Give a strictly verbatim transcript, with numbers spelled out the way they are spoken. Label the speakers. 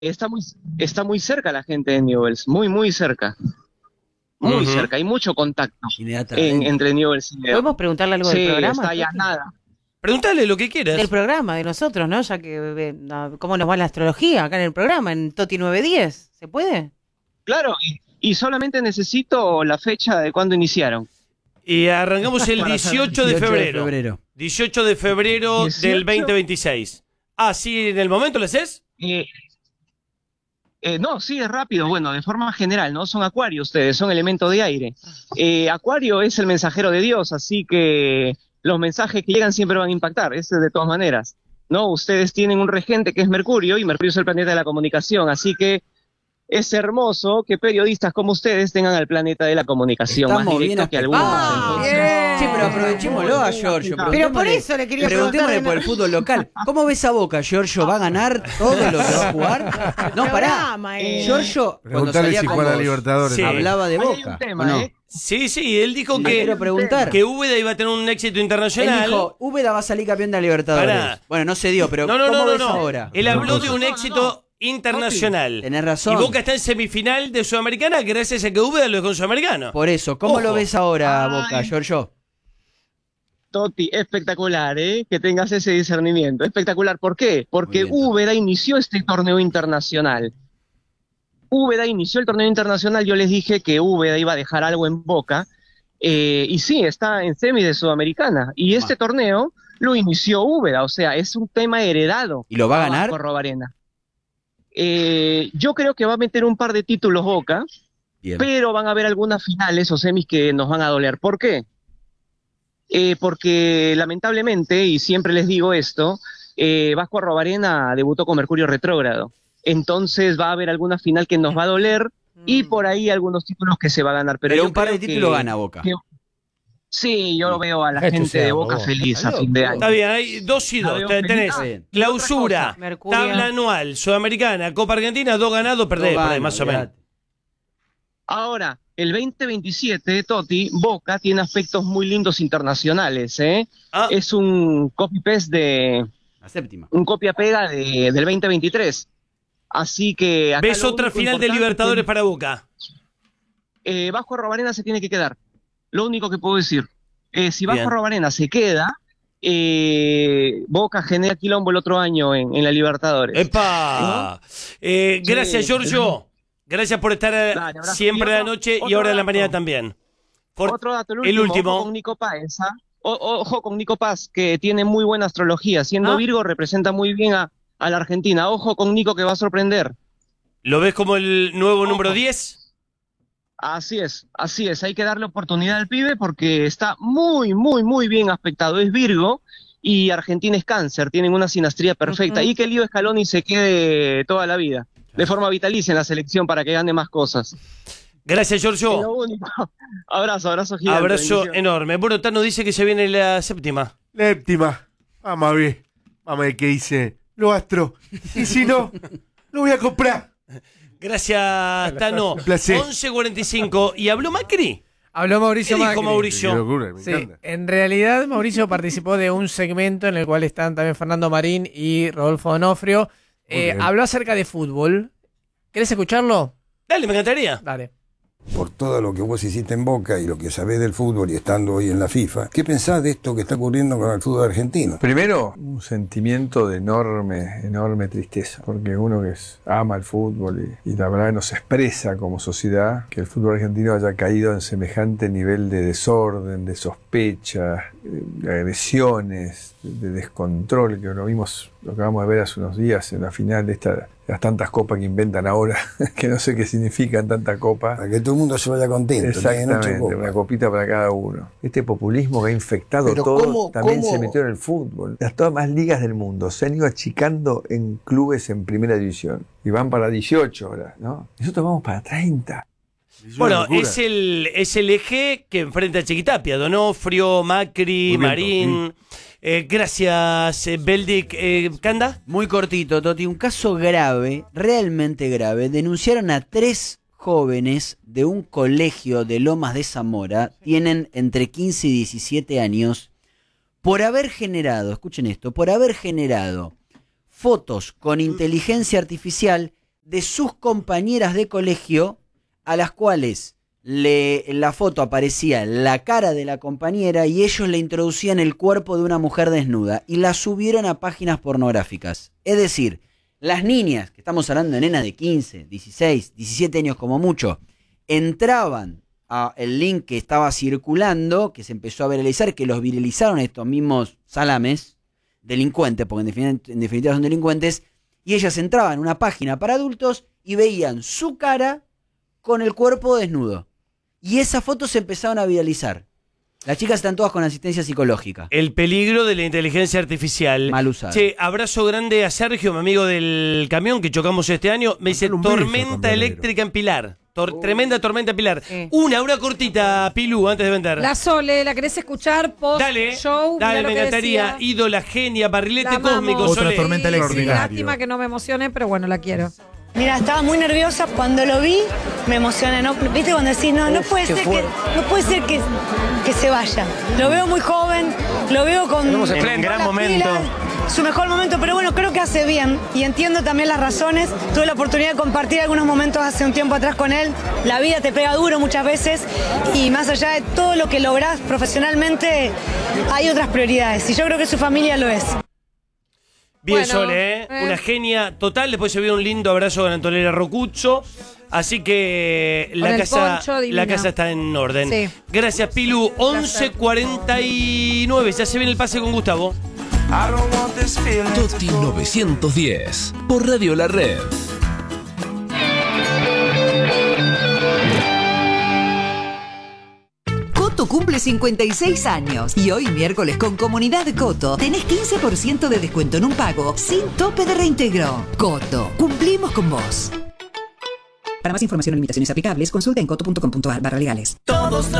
Speaker 1: está muy, está muy cerca la gente de Newell's, muy, muy cerca. Muy
Speaker 2: Uh-huh.
Speaker 1: cerca, hay mucho contacto en, entre Newell's y Leo.
Speaker 3: ¿Podemos preguntarle algo
Speaker 1: sí,
Speaker 3: del programa?
Speaker 1: Está ya nada.
Speaker 2: Pregúntale lo que quieras.
Speaker 3: Del programa, de nosotros, ¿no? Ya que, eh, no, ¿cómo nos va la astrología acá en el programa, en Toti nueve diez? ¿Se puede?
Speaker 1: Claro, y, y solamente necesito la fecha de cuando iniciaron.
Speaker 2: Y arrancamos el dieciocho de febrero. dieciocho de febrero del veinte veintiséis. Ah, ¿sí en el momento lo haces?
Speaker 1: Eh, eh, no, sí, es rápido. Bueno, de forma general, ¿no? Son Acuario ustedes, son elemento de aire. Eh, Acuario es el mensajero de Dios, así que los mensajes que llegan siempre van a impactar, eso de todas maneras. No, ustedes tienen un regente que es Mercurio, y Mercurio es el planeta de la comunicación, así que es hermoso que periodistas como ustedes tengan al planeta de la comunicación
Speaker 4: Estamos
Speaker 1: más directo que algunos.
Speaker 3: Ah, bien.
Speaker 4: Sí, pero aprovechémoslo a Giorgio.
Speaker 3: Pero por eso le quería
Speaker 4: Preguntémosle por el fútbol local. ¿Cómo ves a Boca, Giorgio? ¿Va a ganar todo lo que va a jugar? No, pará.
Speaker 3: Eh.
Speaker 4: Giorgio, cuando
Speaker 5: Preguntale
Speaker 4: salía
Speaker 5: si
Speaker 4: con
Speaker 5: juega
Speaker 4: vos,
Speaker 5: Libertadores.
Speaker 2: Sí.
Speaker 4: hablaba de
Speaker 1: Hay
Speaker 4: Boca,
Speaker 1: un tema,
Speaker 4: ¿o no?
Speaker 1: ¿eh?
Speaker 2: Sí, sí, él dijo
Speaker 4: Le
Speaker 2: que,
Speaker 4: quiero preguntar.
Speaker 2: que Úbeda iba a tener un éxito internacional.
Speaker 4: Él dijo, Úbeda va a salir campeón de la Libertadores.
Speaker 2: Pará.
Speaker 4: Bueno, no se dio, pero
Speaker 2: no, no,
Speaker 4: ¿cómo
Speaker 2: no, no,
Speaker 4: ves
Speaker 2: no.
Speaker 4: ahora?
Speaker 2: Él habló de un
Speaker 1: No, no,
Speaker 2: éxito
Speaker 1: no.
Speaker 2: internacional.
Speaker 4: Tenés razón.
Speaker 2: Y Boca está en semifinal de Sudamericana gracias a que Úbeda lo dejó en Sudamericano.
Speaker 4: Por eso, ¿cómo
Speaker 2: Ojo.
Speaker 4: lo ves ahora,
Speaker 1: Ay.
Speaker 4: Boca, Giorgio?
Speaker 1: Toti, espectacular, ¿eh? Que tengas ese discernimiento. Espectacular. ¿Por qué? Porque
Speaker 4: Muy bien,
Speaker 1: Úbeda inició este torneo internacional. Úbeda inició el torneo internacional. Yo les dije que Úbeda iba a dejar algo en Boca. Eh, y sí, está en semi de Sudamericana. Y este torneo lo inició Úbeda. O sea, es un tema heredado.
Speaker 4: ¿Y lo va a ganar?
Speaker 1: Vasco Arrobarena. Eh, yo creo que va a meter un par de títulos Boca,
Speaker 4: Bien.
Speaker 1: pero van a haber algunas finales o semis que nos van a doler. ¿Por qué? Eh, porque lamentablemente, y siempre les digo esto, eh, Vasco Arrobarena debutó con Mercurio retrógrado. Entonces va a haber alguna final que nos va a doler y por ahí algunos títulos que se va a ganar. Pero,
Speaker 4: Pero
Speaker 1: yo
Speaker 4: un par de
Speaker 1: creo
Speaker 4: títulos
Speaker 1: que-
Speaker 4: gana Boca.
Speaker 1: que- sí, yo veo a la
Speaker 6: Esto
Speaker 1: gente
Speaker 6: sea,
Speaker 1: de Boca
Speaker 6: bobo.
Speaker 1: feliz a fin de año.
Speaker 2: Está bien, hay dos y
Speaker 1: La
Speaker 2: dos.
Speaker 1: veo
Speaker 2: Tenés
Speaker 1: feliz.
Speaker 4: Está bien.
Speaker 2: clausura,
Speaker 3: Mercurio.
Speaker 2: tabla anual, Sudamericana, Copa Argentina, dos ganados, perdés,
Speaker 4: No
Speaker 2: perdés,
Speaker 4: gana,
Speaker 2: más o menos.
Speaker 4: olvidate.
Speaker 1: Ahora, el veinte veintisiete, Toti, Boca tiene aspectos muy lindos internacionales, ¿eh?
Speaker 2: Ah,
Speaker 1: Es un copy-paste de...
Speaker 4: La séptima.
Speaker 1: un copia-pega de, del veinte veintitrés. Así que... acá
Speaker 2: ¿ves
Speaker 1: lo
Speaker 2: otra
Speaker 1: único
Speaker 2: final de
Speaker 1: importante
Speaker 2: Libertadores
Speaker 1: es que,
Speaker 2: para Boca?
Speaker 1: eh, Vasco Arrobarena se tiene que quedar. Lo único que puedo decir. Eh, si Vasco
Speaker 2: Bien.
Speaker 1: Arrobarena se queda, eh, Boca genera quilombo el otro año en, en la Libertadores.
Speaker 2: ¡Epa! Eh,
Speaker 1: Sí.
Speaker 2: gracias, Giorgio. Gracias por estar eh,
Speaker 1: Dale, abrazo.
Speaker 2: siempre
Speaker 1: Y
Speaker 2: a la
Speaker 1: otro-
Speaker 2: noche y
Speaker 1: otro
Speaker 2: ahora en la
Speaker 1: dato.
Speaker 2: mañana también. For-
Speaker 1: Otro dato, el
Speaker 2: el
Speaker 1: último,
Speaker 2: último.
Speaker 1: ojo con Nico Páez, ¿ah? O- ojo con Nico Paz, que tiene muy buena astrología. Siendo
Speaker 3: Ah.
Speaker 1: Virgo, representa muy bien a, a la Argentina. Ojo con Nico, que va a sorprender.
Speaker 2: ¿Lo ves como el nuevo
Speaker 1: Ojo.
Speaker 2: número diez?
Speaker 1: Así es, así es. Hay que darle oportunidad al pibe porque está muy, muy, muy bien aspectado. Es Virgo y Argentina es Cáncer. Tienen una sinastría perfecta.
Speaker 3: Ujú.
Speaker 1: Y que Lío Scaloni se quede toda la vida, de forma vitalicia en la selección para que gane más cosas.
Speaker 2: Gracias,
Speaker 1: Es lo
Speaker 2: Giorgio.
Speaker 1: único. Abrazo, abrazo gigante.
Speaker 2: Abrazo
Speaker 1: bendiciones.
Speaker 2: enorme. Bueno, Tano dice que se viene la séptima.
Speaker 5: Léptima. Vamos a ver. Vamos a ver qué dice lo astro. Y si no, lo voy a comprar.
Speaker 2: Gracias, Tano.
Speaker 5: Un placer.
Speaker 2: once cuarenta y cinco. ¿Y habló Macri?
Speaker 6: Habló Mauricio
Speaker 2: ¿Qué dijo
Speaker 6: Macri.
Speaker 2: Mauricio?
Speaker 5: Qué locura, me
Speaker 6: Sí,
Speaker 5: encanta.
Speaker 6: en realidad Mauricio participó de un segmento en el cual están también Fernando Marín y Rodolfo Donofrio. Eh,
Speaker 5: bien.
Speaker 6: habló acerca de fútbol. ¿Querés escucharlo?
Speaker 2: Dale, me encantaría.
Speaker 6: Dale.
Speaker 7: Por todo lo que vos hiciste en Boca y lo que sabés del fútbol y estando hoy en la FIFA, ¿qué pensás de esto que está ocurriendo con el fútbol argentino?
Speaker 8: Primero, un sentimiento de enorme, enorme tristeza, porque uno que es- ama el fútbol y, y la verdad nos expresa como sociedad que el fútbol argentino haya caído en semejante nivel de desorden, de sospecha, de agresiones, de, de descontrol, que lo vimos, lo acabamos de ver hace unos días en la final de esta, las tantas copas que inventan ahora, que no sé qué significan tanta copa.
Speaker 7: Para que todo el mundo se vaya contento. tengan ocho
Speaker 8: Exactamente,
Speaker 7: copas.
Speaker 8: una copita para cada uno. Este populismo que ha infectado
Speaker 7: Pero
Speaker 8: todo
Speaker 7: ¿cómo-
Speaker 8: también
Speaker 7: cómo?
Speaker 8: se metió en el fútbol. Las todas más ligas del mundo se han ido achicando en clubes en primera división y van para dieciocho ahora, ¿no? Nosotros vamos para treinta.
Speaker 5: Es una
Speaker 2: Bueno,
Speaker 5: locura.
Speaker 2: es el, es el eje que enfrenta a Chiquitapia. Donofrio, Macri,
Speaker 5: Muy bien,
Speaker 2: Marín. Eh, gracias, eh, Beldic. Eh, ¿Canda?
Speaker 4: Muy cortito, Toti. Un caso grave, realmente grave. Denunciaron a tres jóvenes de un colegio de Lomas de Zamora. Tienen entre quince y diecisiete años. Por haber generado, escuchen esto, por haber generado fotos con inteligencia artificial de sus compañeras de colegio, a las cuales le, en la foto aparecía la cara de la compañera y ellos le introducían el cuerpo de una mujer desnuda y la subieron a páginas pornográficas. Es decir, las niñas, que estamos hablando de nenas de quince, dieciséis, diecisiete años como mucho, entraban a el link que estaba circulando, que se empezó a viralizar, que los viralizaron estos mismos salames, delincuentes, porque en definitiva, en definitiva son delincuentes, y ellas entraban en una página para adultos y veían su cara con el cuerpo desnudo. Y esas fotos se empezaron a viralizar. Las chicas están todas con asistencia psicológica.
Speaker 2: El peligro de la inteligencia artificial.
Speaker 4: Mal usada.
Speaker 2: Che, abrazo grande a Sergio, mi amigo del camión que chocamos este año. Me dice tormenta eléctrica en Pilar. Tor- oh. Tremenda tormenta en Pilar. Sí. Una, una cortita, Pilú, antes de vender.
Speaker 9: La Sole, ¿la querés escuchar post
Speaker 2: dale,
Speaker 9: show?
Speaker 2: Dale, me encantaría. Ídola, genia, barrilete cósmico.
Speaker 5: Otra
Speaker 2: Sole.
Speaker 5: tormenta eléctrica.
Speaker 9: Lástima que no me emocione, pero bueno, la quiero.
Speaker 10: Mira, estaba muy nerviosa. Cuando lo vi, me emocioné. ¿No? ¿Viste cuando decís, no, no puede ser que, no puede ser que, que se vaya? Lo veo muy joven, lo veo con,
Speaker 1: en un gran momento.
Speaker 10: Pilas, su mejor momento, pero bueno, creo que hace bien. Y entiendo también las razones. Tuve la oportunidad de compartir algunos momentos hace un tiempo atrás con él. La vida te pega duro muchas veces. Y más allá de todo lo que lográs profesionalmente, hay otras prioridades. Y yo creo que su familia lo es.
Speaker 2: Bien,
Speaker 9: bueno,
Speaker 2: Sole, ¿eh?
Speaker 9: eh.
Speaker 2: Una genia total. Después se vio un lindo abrazo con Antonella Rocuccio. Así que la casa, la casa está en orden.
Speaker 9: Sí.
Speaker 2: Gracias, Pilu. once cuarenta y nueve. Ya se viene el pase con Gustavo.
Speaker 11: Toti novecientos diez. Por Radio La Red.
Speaker 12: Coto cumple cincuenta y seis años y hoy miércoles con Comunidad Coto tenés quince por ciento de descuento en un pago sin tope de reintegro. Coto, cumplimos con vos.
Speaker 13: Para más información o limitaciones aplicables, consulta en coto punto com punto a r barra legales.
Speaker 14: Todos